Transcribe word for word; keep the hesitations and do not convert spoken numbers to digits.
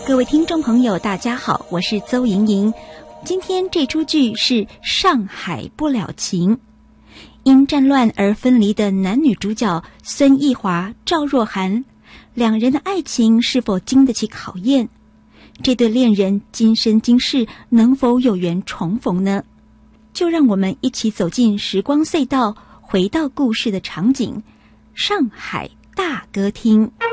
各位听众朋友大家好，我是邹莹莹。今天这出剧是《上海不了情》，因战乱而分离的男女主角孙艺华、赵若涵，两人的爱情是否经得起考验？这对恋人今生今世能否有缘重逢呢？就让我们一起走进时光隧道，回到故事的场景——上海大歌厅。